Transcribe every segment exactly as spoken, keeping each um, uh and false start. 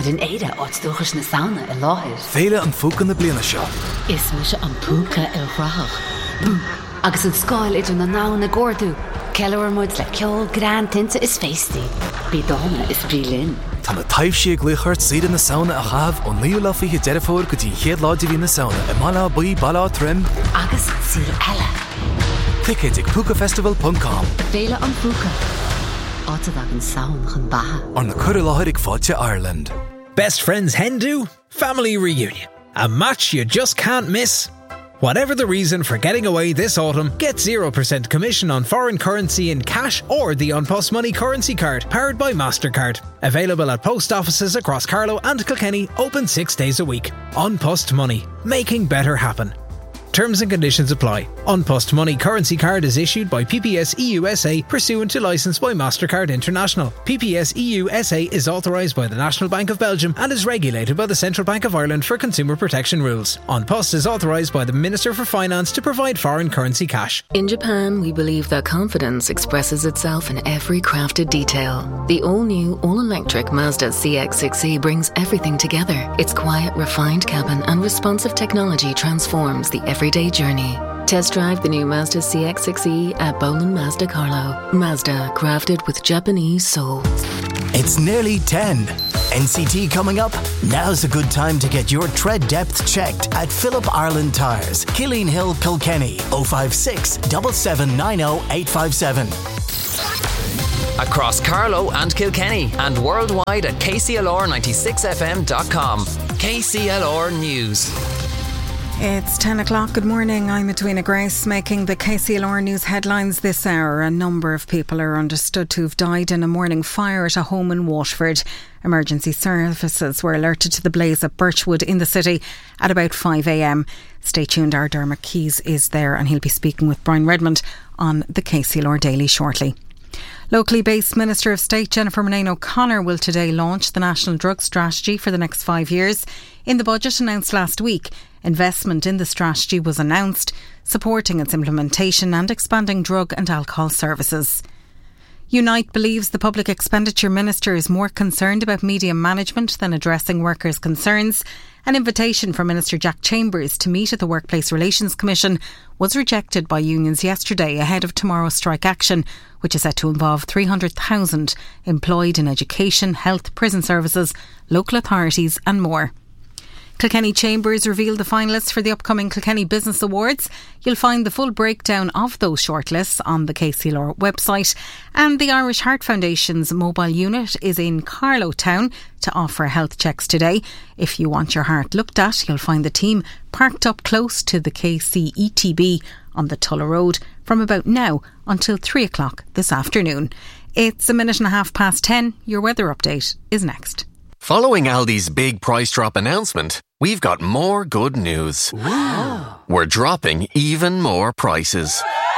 But in Ada áitstúchas na sauna I láthir. Féile an fúca na bliana seo. Is mu se an púca ar rách. Bú, agus an scáil idir na ná na gordú. Ceilúir muid le ceol gran tinta is féistí. Bí dána is brílinn. Tá na taobh sí gluchart siad na sauna a chaf ó níú le fiche deirefór go dtí chéad láidir hí na sauna I mala buí bala trim. Agus síl eile. Ticket ag puca festival dot com. Féile an púca. Áitad ag an saun chun batha. Ar na cur láthir ag fáilte Ireland. Best friends hen do? Family reunion. A match you just can't miss. Whatever the reason for getting away this autumn, get zero percent commission on foreign currency in cash or the An Post Money currency card, powered by MasterCard. Available at post offices across Carlow and Kilkenny, open six days a week. An Post Money, making better happen. Terms and conditions apply. An Post Money currency card is issued by P P S E U S A pursuant to licence by MasterCard International. P P S E U S A is authorised by the National Bank of Belgium and is regulated by the Central Bank of Ireland for consumer protection rules. An Post is authorised by the Minister for Finance to provide foreign currency cash. In Japan, we believe that confidence expresses itself in every crafted detail. The all-new, all-electric Mazda C X six E brings everything together. Its quiet, refined cabin and responsive technology transforms the everyday Everyday journey. Test drive the new Mazda C X six E at Bolan Mazda Carlow. Mazda, crafted with Japanese soul. It's nearly ten. N C T coming up? Now's a good time to get your tread depth checked at Philip Ireland Tyres, Killeen Hill, Kilkenny. oh five six, seven seven nine oh, eight five seven. Across Carlow and Kilkenny and worldwide at K C L R ninety-six F M dot com. K C L R News. It's ten o'clock. Good morning. I'm Edwina Grace, making the K C L R News headlines this hour. A number of people are understood to have died in a morning fire at a home in Waterford. Emergency services were alerted to the blaze at Birchwood in the city at about five a m. Stay tuned. Our Dermot Keys is there and he'll be speaking with Brian Redmond on the K C L R Daily shortly. Locally based Minister of State Jennifer Murnane O'Connor will today launch the National Drug Strategy for the next five years. In the budget announced last week, investment in the strategy was announced, supporting its implementation and expanding drug and alcohol services. Unite believes the Public Expenditure Minister is more concerned about media management than addressing workers' concerns. An invitation for Minister Jack Chambers to meet at the Workplace Relations Commission was rejected by unions yesterday ahead of tomorrow's strike action, which is set to involve three hundred thousand employed in education, health, prison services, local authorities and more. Kilkenny Chambers revealed the finalists for the upcoming Kilkenny Business Awards. You'll find the full breakdown of those shortlists on the K C L R website. And the Irish Heart Foundation's mobile unit is in Carlow Town to offer health checks today. If you want your heart looked at, you'll find the team parked up close to the K C E T B on the Tulla Road from about now until three o'clock this afternoon. It's a minute and a half past ten. Your weather update is next. Following Aldi's big price drop announcement, we've got more good news. Wow. We're dropping even more prices.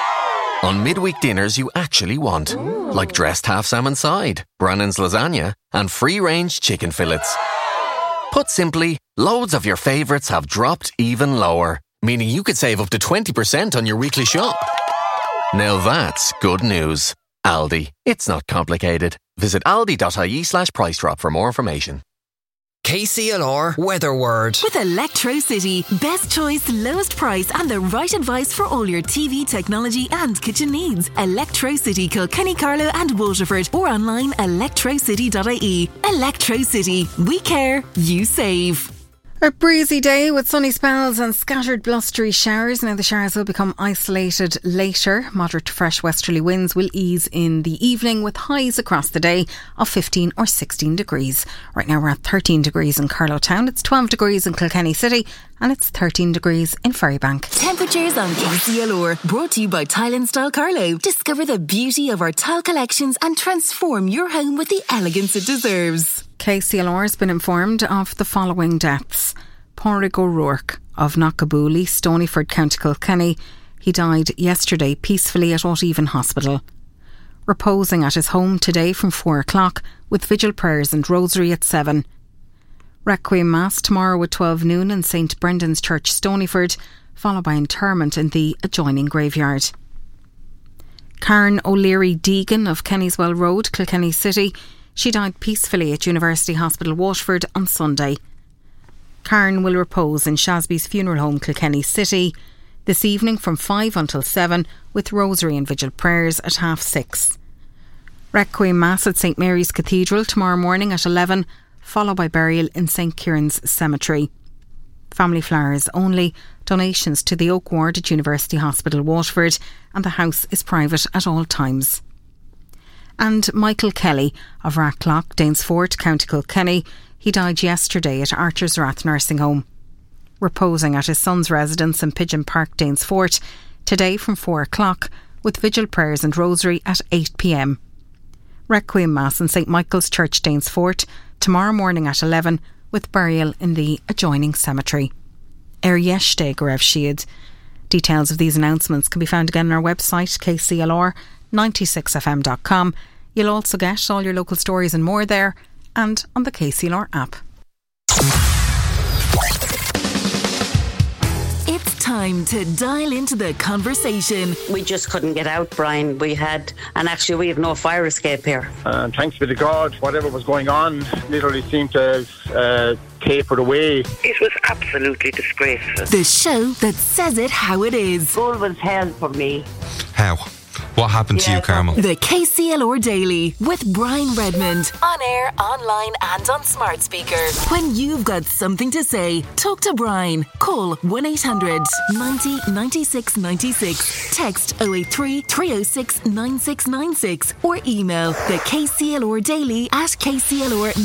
On midweek dinners you actually want, Ooh. Like dressed half salmon side, Brannan's lasagna, and free-range chicken fillets. Put simply, loads of your favourites have dropped even lower, meaning you could save up to twenty percent on your weekly shop. Now that's good news. Aldi. It's not complicated. Visit aldi.ie slash price drop for more information. K C L R Weather Word. With Electrocity. Best choice, lowest price and the right advice for all your T V, technology and kitchen needs. Electrocity, Kilkenny, Carlow and Waterford, or online electrocity dot I E. Electrocity. We care, you save. A breezy day with sunny spells and scattered blustery showers. Now the showers will become isolated later. Moderate to fresh westerly winds will ease in the evening with highs across the day of fifteen or sixteen degrees. Right now we're at thirteen degrees in Carlow Town, it's twelve degrees in Kilkenny City and it's thirteen degrees in Ferrybank. Temperatures on K C L R, brought to you by Tile and Style Carlow. Discover the beauty of our tile collections and transform your home with the elegance it deserves. K C L R has been informed of the following deaths. Pádraig O'Rourke of Knockabooly, Stonyford, County Kilkenny. He died yesterday peacefully at Oteven Hospital. Reposing at his home today from four o'clock with vigil prayers and rosary at seven. Requiem Mass tomorrow at twelve noon in Saint Brendan's Church, Stonyford, followed by interment in the adjoining graveyard. Karen O'Leary Deegan of Kennyswell Road, Kilkenny City. She died peacefully at University Hospital Waterford on Sunday. Karen will repose in Shasby's funeral home, Kilkenny City, this evening from five until seven, with rosary and vigil prayers at half six. Requiem Mass at St Mary's Cathedral tomorrow morning at eleven, followed by burial in St Kieran's Cemetery. Family flowers only, donations to the Oak Ward at University Hospital Waterford, and the house is private at all times. And Michael Kelly of Rathlock, Danesfort, County Kilkenny, he died yesterday at Archer's Rath Nursing Home. Reposing at his son's residence in Pigeon Park, Danesfort, today from four o'clock, with vigil prayers and rosary at eight p.m. Requiem Mass in St Michael's Church, Danesfort, tomorrow morning at eleven, with burial in the adjoining cemetery. Er Yeshte Grev Shiad. Details of these announcements can be found again on our website, k c l r ninety-six f m dot com. You'll also get all your local stories and more there, and on the K C L R app. It's time to dial into the conversation. We just couldn't get out, Brian. We had, and actually we have no fire escape here. Uh, thanks be to God, whatever was going on literally seemed to have uh, tapered away. It was absolutely disgraceful. The show that says it how it is. School was hell for me. How? What happened yeah, to you, Carmel? The K C L R Daily with Brian Redmond. On air, online and on smart speaker. When you've got something to say, talk to Brian. Call one eight hundred ninety ninety-six ninety-six. Text oh eight three, three oh six, nine six nine six. Or email the K C L R Daily at k c l r